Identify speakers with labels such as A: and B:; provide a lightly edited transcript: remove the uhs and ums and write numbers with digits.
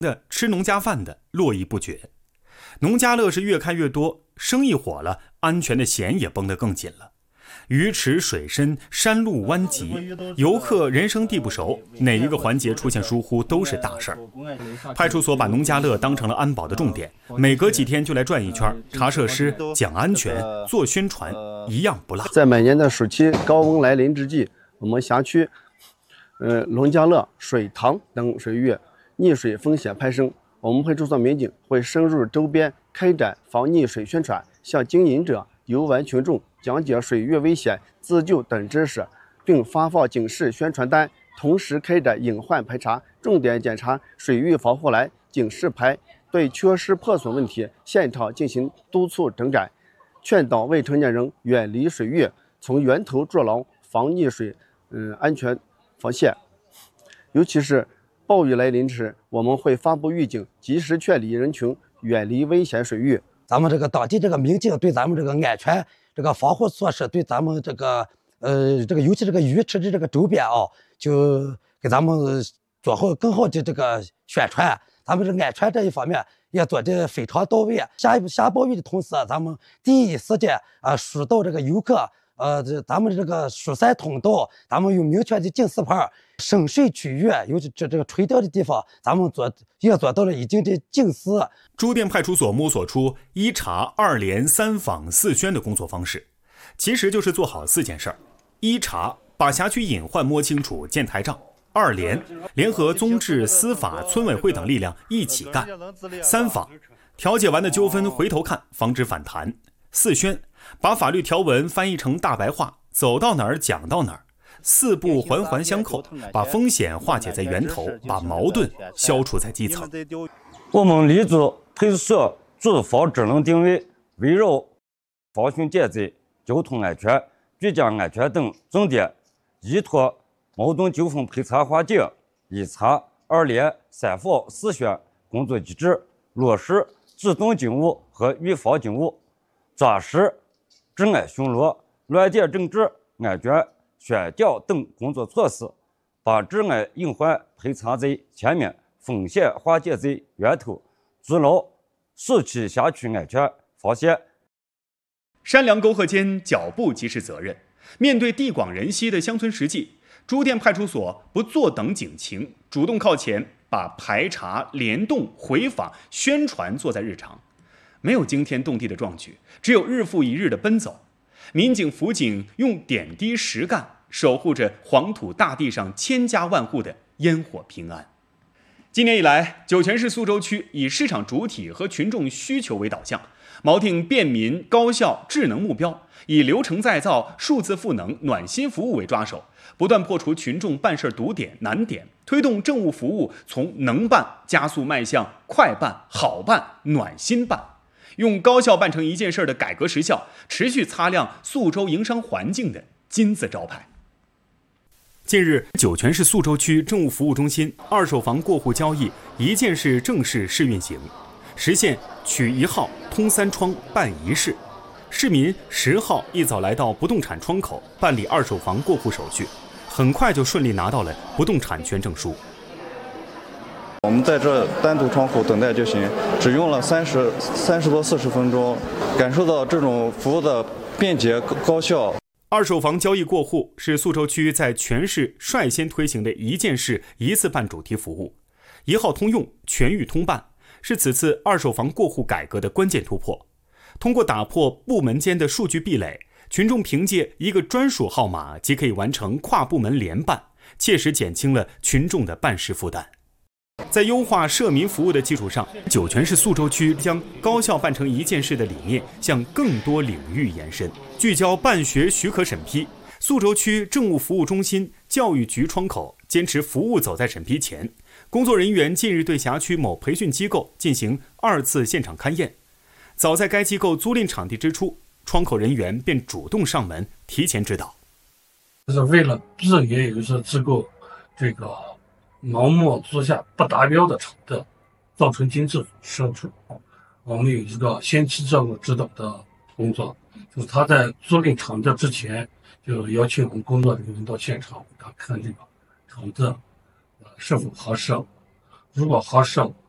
A: 的吃农家饭的络绎不绝。农家乐是越开越多，生意火了，安全的弦也绷得更紧了。鱼池水深，山路弯急，游客人生地不熟，哪一个环节出现疏忽都是大事儿。派出所把农家乐当成了安保的重点，每隔几天就来转一圈，查设施、讲安全、做宣传，一样不落。
B: 在每年的暑期高温来临之际，我们辖区农家乐、水塘等水域溺水风险攀升，我们派出所民警会深入周边开展防溺水宣传，向经营者、游玩群众讲解水域危险、自救等知识，并发放警示宣传单，同时开展隐患排查，重点检查水域防护栏、警示牌，对缺失破损问题现场进行督促整改，劝导未成年人远离水域，从源头筑牢防溺水安全防线。尤其是暴雨来临时，我们会发布预警，及时劝离人群远离危险水域。
C: 咱们这个当地这个民警对咱们这个安全这个防护措施，对咱们这个尤其这个鱼池的这个周边啊，就给咱们做好更好的这个宣传。咱们这安全这一方面也做得非常到位。下暴雨的同时，咱们第一时间疏导这个游客。咱们这个疏散通道，咱们有明确的警示牌，深水区域有这个垂钓的地方，咱们也做到了一定的警示。
A: 朱店派出所摸索出一查、二联、三访、四宣的工作方式，其实就是做好4件事儿：一查，把辖区隐患摸清楚，建台账；二联，联合综治、司法、村委会等力量一起干；三访，调解完的纠纷回头看，防止反弹；四宣，把法律条文翻译成大白话，走到哪儿讲到哪儿。4步环环相扣，把风险化解在源头，把矛盾消除在基层。
D: 我们立足派出所主防职能定位，围绕防汛减灾、交通安全、居家安全等重点，依托矛盾纠纷排查化解、一查、二联、三访、四宣工作机制，落实主动警务和预防警务，抓实治安巡逻、乱点整治、安全宣讲等工作措施，把治安隐患排查在前面，风险化解在源头，筑牢暑期辖区安全防线。
A: 山梁沟壑间，脚步即是责任。面对地广人稀的乡村实际，朱店派出所不坐等警情，主动靠前，把排查、联动、回访、宣传做在日常。没有惊天动地的壮举，只有日复一日的奔走。民警辅警用点滴实干，守护着黄土大地上千家万户的烟火平安。今年以来，酒泉市宿州区以市场主体和群众需求为导向，锚定便民、高效、智能目标，以流程再造、数字赋能、暖心服务为抓手，不断破除群众办事堵点、难点，推动政务服务从能办加速迈向快办、好办、暖心办。用高效办成一件事的改革实效，持续擦亮宿州营商环境的金字招牌。近日，酒泉市宿州区政务服务中心二手房过户交易一件事正式试运行，实现取1号通3窗办1室。市民10号一早来到不动产窗口办理二手房过户手续，很快就顺利拿到了不动产权证书。
E: 我们在这单独窗口等待就行，只用了30多40分钟，感受到这种服务的便捷高效。
A: 二手房交易过户是宿州区在全市率先推行的一件事一次办主题服务，1号通用、全域通办，是此次二手房过户改革的关键突破。通过打破部门间的数据壁垒，群众凭借一个专属号码即可以完成跨部门联办，切实减轻了群众的办事负担。在优化社民服务的基础上，酒泉市宿州区将高效办成一件事的理念向更多领域延伸，聚焦办学许可审批。宿州区政务服务中心教育局窗口坚持服务走在审批前，工作人员近日对辖区某培训机构进行2次现场勘验。早在该机构租赁场地之初，窗口人员便主动上门提前指导，
F: 就是为了避免有些机构这个盲目租下不达标的场地，造成经济损失。我们有一个先期教务指导的工作，就是他在租赁场地之前，就邀请我们工作人员到现场给他看这个场地是否合适，如果合适，